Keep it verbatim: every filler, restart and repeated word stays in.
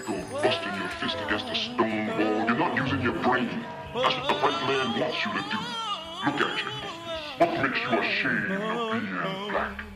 You go busting your fist against a stone wall. You're not using your brain. That's what the white man wants you to do. Look at you. What makes you ashamed of being black?